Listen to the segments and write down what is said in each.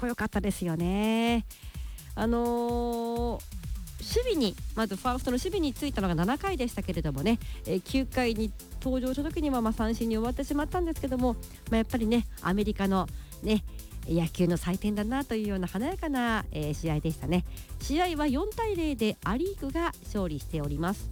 こよかったですよね。守備にまずファーストの守備についたのが7回でしたけれどもね、9回に登場した時には三振に終わってしまったんですけども、やっぱりねアメリカのね野球の祭典だなというような華やかな、試合でしたね。試合は4対0でア・リーグが勝利しております。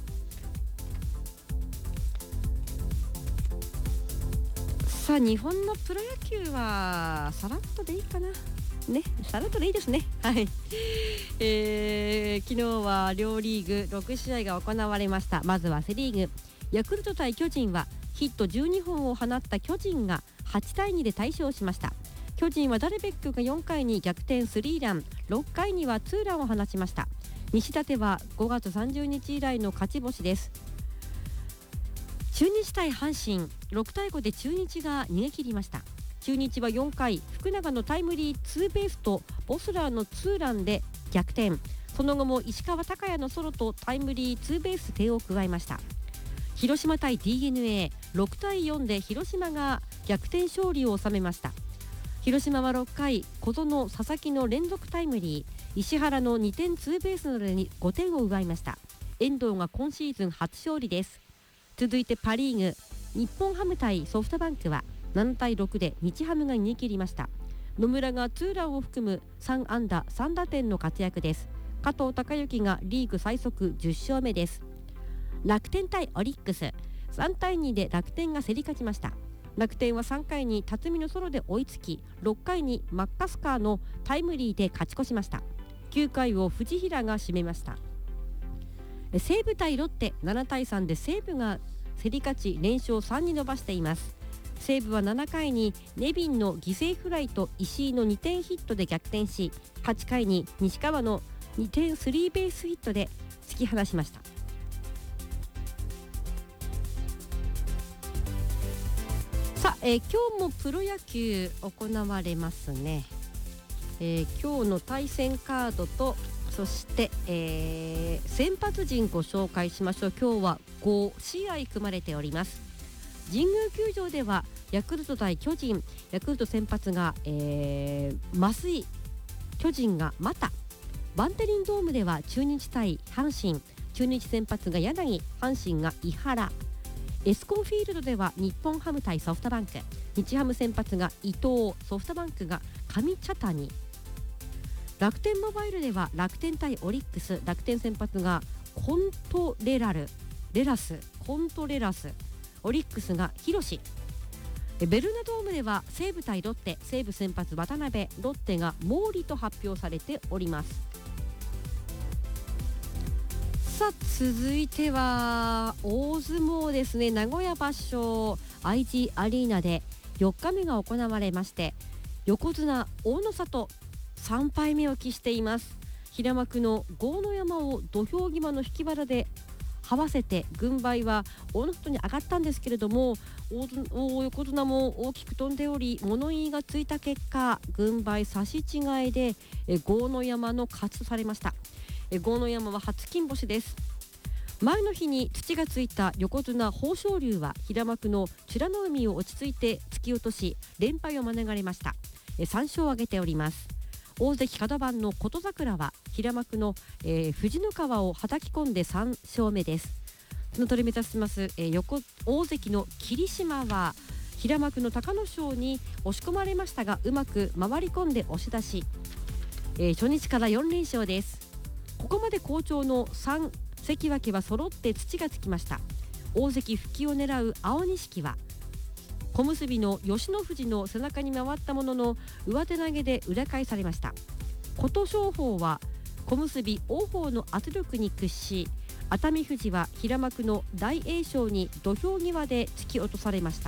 さあ日本のプロ野球はさらっとでいいかなね、さらっとでいいですね。はい、昨日は両リーグ6試合が行われました。まずはセリーグ、ヤクルト対巨人はヒット12本を放った巨人が8対2で大勝しました。巨人はダルベックが4回に逆転スリーラン、6回にはツーランを放ちました。西舘は5月30日以来の勝ち星です。中日対阪神、6対5で中日が逃げ切りました。中日は4回、福永のタイムリーツーベースとボスラーのツーランで逆転。その後も石川昂弥のソロとタイムリーツーベース点を加えました。広島対 DNA、6 対4で広島が逆転勝利を収めました。広島は6回、小園、佐々木の連続タイムリー、石原の2点ツーベースなどで5点を奪いました。遠藤が今シーズン初勝利です。続いてパ・リーグ、日本ハム対ソフトバンクは7対6で日ハムが逃げ切りました。野村がツーランを含む3安打3打点の活躍です。加藤貴之がリーグ最速10勝目です。楽天対オリックス、3対2で楽天が競り勝ちました。楽天は3回に辰巳のソロで追いつき、6回にマッカスカーのタイムリーで勝ち越しました。9回を藤平が締めました。西武対ロッテ、7対3で西武が競り勝ち連勝3に伸ばしています。西武は7回にネビンの犠牲フライと石井の2点ヒットで逆転し、8回に西川の2点スリーベースヒットで突き放しました。さあ、今日もプロ野球行われますね。今日の対戦カードとそして、先発陣ご紹介しましょう。今日は5試合組まれております。神宮球場ではヤクルト対巨人、ヤクルト先発が、増井、巨人が又、バンテリンドームでは中日対阪神、中日先発が柳、阪神が井原、エスコンフィールドでは日本ハム対ソフトバンク、日ハム先発が伊藤、ソフトバンクが上茶谷、楽天モバイルでは楽天対オリックス、楽天先発がコントレラス、オリックスが広志。ベルナドームでは西武対ロッテ、西武先発渡辺、ロッテが毛利と発表されております。さあ続いては大相撲ですね。名古屋場所 IG アリーナで4日目が行われまして、横綱大野里3敗目を喫しています。平幕の豪ノ山を土俵際の引き腹で這わせて軍配は大野里に上がったんですけれども、横綱も大きく飛んでおり物言いがついた結果、軍配差し違いで豪ノ山の勝ちとされました。豪ノ山は初金星です。前の日に土がついた横綱豊昇龍は平幕の美ノ海を落ち着いて突き落とし連敗を免れました。3勝を挙げております。大関カド番の琴櫻は平幕の、藤の川を叩き込んで3勝目です。その取り目指します、大関の霧島は平幕の隆の勝に押し込まれましたが、うまく回り込んで押し出し、初日から4連勝です。ここまで好調の3関脇は揃って土がつきました。大関復帰を狙う青錦は小結の吉野富士の背中に回ったものの上手投げで裏返されました。琴勝峰は小結王鵬の圧力に屈し、熱海富士は平幕の大栄翔に土俵際で突き落とされました。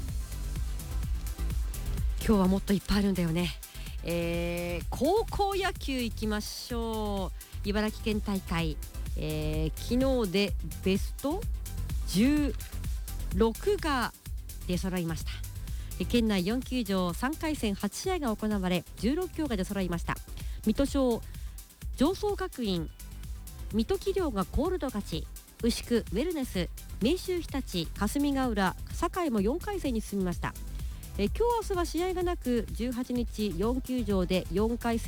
今日はもっといっぱいあるんだよね。高校野球いきましょう。茨城県大会、昨日でベスト16が出揃いました。県内4球場3回戦8試合が行われ16強が出揃いました。水戸商、常総学院、水戸企業がコールド勝ち、牛久、ウェルネス、明秀日立、霞ヶ浦、堺も4回戦に進みました。 今日明日は試合がなく18日4球場で4回戦